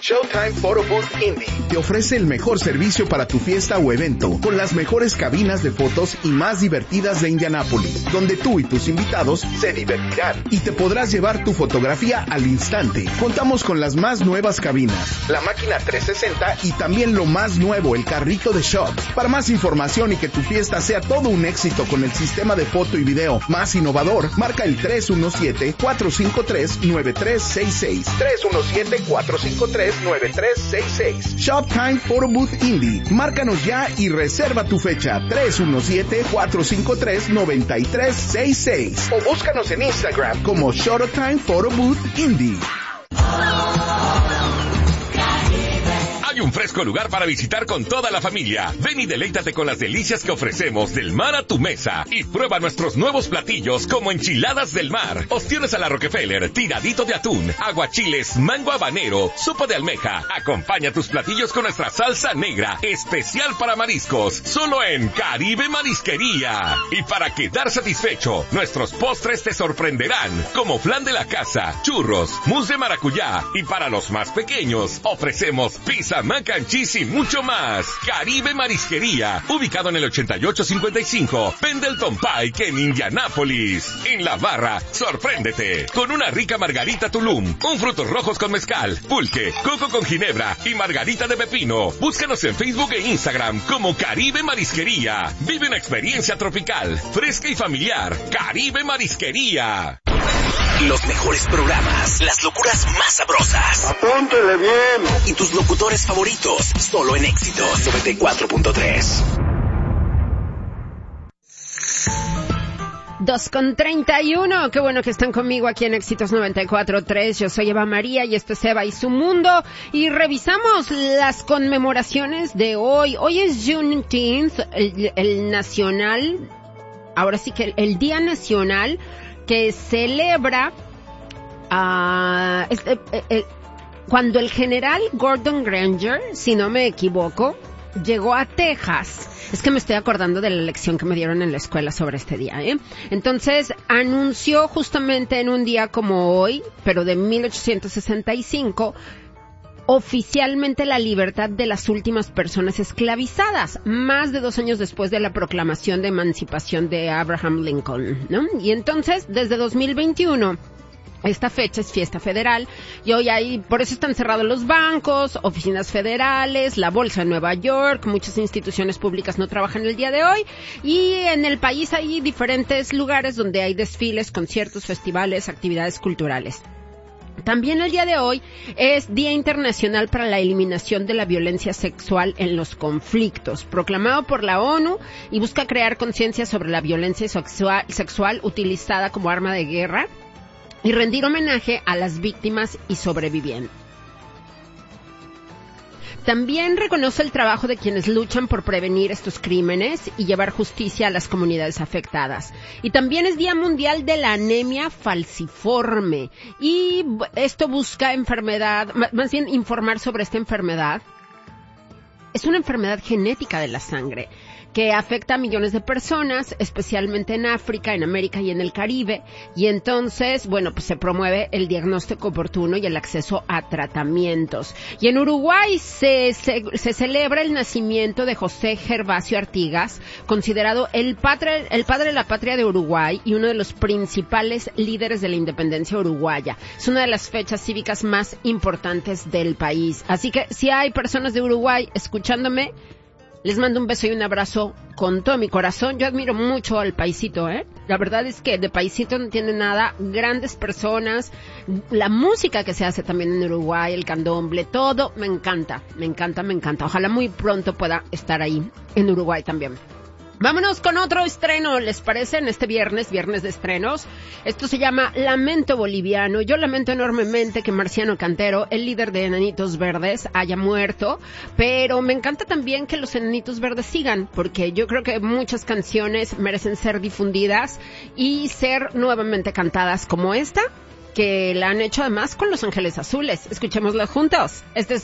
Showtime Photo Booth Indie te ofrece el mejor servicio para tu fiesta o evento, con las mejores cabinas de fotos y más divertidas de Indianápolis, donde tú y tus invitados se divertirán y te podrás llevar tu fotografía al instante. Contamos con las más nuevas cabinas, la máquina 360 y también lo más nuevo, el carrito de shot. Para más información y que tu fiesta sea todo un éxito con el sistema de foto y video más innovador, marca el 317-453-9366. 317-453-9366. Shoptime Photo Booth Indie. Márcanos ya y reserva tu fecha. 317-453-9366. O búscanos en Instagram como Showtime Photo Booth Indie. Hay un fresco lugar para visitar con toda la familia. Ven y deleítate con las delicias que ofrecemos del mar a tu mesa. Y prueba nuestros nuevos platillos como enchiladas del mar, ostiones a la Rockefeller, tiradito de atún, aguachiles, mango habanero, sopa de almeja. Acompaña tus platillos con nuestra salsa negra, especial para mariscos, solo en Caribe Marisquería. Y para quedar satisfecho, nuestros postres te sorprenderán, como flan de la casa, churros, mousse de maracuyá. Y para los más pequeños, ofrecemos pizza, mac and cheese y mucho más. Caribe Marisquería, ubicado en el 8855 Pendleton Pike en Indianápolis. En la barra, sorpréndete con una rica margarita Tulum, un frutos rojos con mezcal, pulque, coco con ginebra y margarita de pepino. Búscanos en Facebook e Instagram como Caribe Marisquería. Vive una experiencia tropical, fresca y familiar. Caribe Marisquería. Los mejores programas, las locuras más sabrosas. Apúntele bien. Y tus locutores favoritos, solo en Éxitos 94.3. 2:31, qué bueno que están conmigo aquí en Éxitos 94.3. Yo soy Eva María y esto es Eva y su mundo. Y revisamos las conmemoraciones de hoy. Hoy es Juneteenth, el nacional, ahora sí que el Día Nacional que celebra cuando el general Gordon Granger, si no me equivoco, llegó a Texas. Es que me estoy acordando de la lección que me dieron en la escuela sobre este día, ¿eh? Entonces, anunció justamente en un día como hoy, pero de 1865, oficialmente la libertad de las últimas personas esclavizadas, más de 2 años después de la proclamación de emancipación de Abraham Lincoln, ¿no? Y entonces, desde 2021, esta fecha es fiesta federal y hoy por eso están cerrados los bancos, oficinas federales, la Bolsa de Nueva York, muchas instituciones públicas no trabajan el día de hoy y en el país hay diferentes lugares donde hay desfiles, conciertos, festivales, actividades culturales. También el día de hoy es Día Internacional para la Eliminación de la Violencia Sexual en los Conflictos, proclamado por la ONU y busca crear conciencia sobre la violencia sexual utilizada como arma de guerra y rendir homenaje a las víctimas y sobrevivientes. También reconoce el trabajo de quienes luchan por prevenir estos crímenes y llevar justicia a las comunidades afectadas. Y también es Día Mundial de la Anemia Falciforme. Y esto busca más bien informar sobre esta enfermedad. Es una enfermedad genética de la sangre que afecta a millones de personas, especialmente en África, en América y en el Caribe. Y entonces, bueno, pues se promueve el diagnóstico oportuno y el acceso a tratamientos. Y en Uruguay se celebra el nacimiento de José Gervasio Artigas, considerado el padre de la patria de Uruguay y uno de los principales líderes de la independencia uruguaya. Es una de las fechas cívicas más importantes del país. Así que si hay personas de Uruguay escuchándome, les mando un beso y un abrazo con todo mi corazón. Yo admiro mucho al paisito, ¿eh? La verdad es que de paisito no tiene nada. Grandes personas, la música que se hace también en Uruguay, el candomble, todo, me encanta. Ojalá muy pronto pueda estar ahí en Uruguay también. Vámonos con otro estreno, ¿les parece? En este viernes de estrenos. Esto se llama Lamento Boliviano. Yo lamento enormemente que Marciano Cantero, el líder de Enanitos Verdes, haya muerto, pero me encanta también que los Enanitos Verdes sigan, porque yo creo que muchas canciones merecen ser difundidas y ser nuevamente cantadas como esta, que la han hecho además con Los Ángeles Azules. Escuchémosla juntos. Este es